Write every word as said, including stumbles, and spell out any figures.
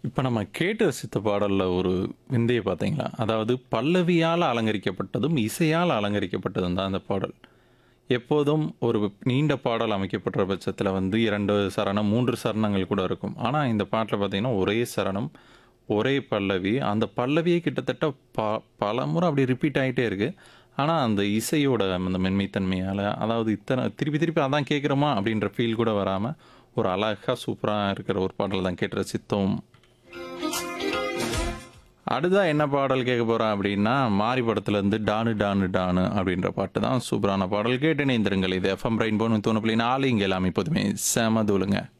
இப்ப நம்ம கேட்டு ரசித்த பாடல்ல ஒரு விந்தைய பார்த்தீங்களா? அதாவது பல்லவியால அலங்கரிக்கப்பட்டதும், இசையால் அலங்கரிக்கப்பட்டதும் தான் அந்த பாடல். எப்போதும் ஒரு நீண்ட பாடல் அமைக்கப்பட்ட பட்சத்தில வந்து இரண்டு சரணம், மூன்று சரணங்கள் கூட இருக்கும். ஆனா, இந்த பாட்டுல பார்த்தீங்கன்னா, ஒரே சரணம், ஒரே பல்லவி. அந்த பல்லவியே கிட்டத்தட்ட ப பலமுறை அப்படியே ரிப்பீட் ஆயிட்டே இருக்கு. ஆனா, அந்த இசையோட அந்த மென்மைத்தன்மையால, அதாவது இத்தன திருப்பி திருப்பி அதான் கேட்கிறோமா அப்படின்ற ஃபீல் கூட வராம, ஒரு அழகா சூப்பரா இருக்கிற ஒரு பாடல் தான் கேட்டு ரசித்தோம். அடுத்ததா என்ன பாடல் கேட்க போறோம் அப்படின்னா, மாரி படத்துலருந்து டானு டானு டானு அப்படின்ற பாட்டு தான். சூப்பரான பாடல். கேட்டு இணைந்திருங்கள். இது எஃப்எம் ரெயின்போ தொண்ணூறு புள்ளி நாலு இங்க எல்லாமே எப்போதுமே செம தூளுங்க.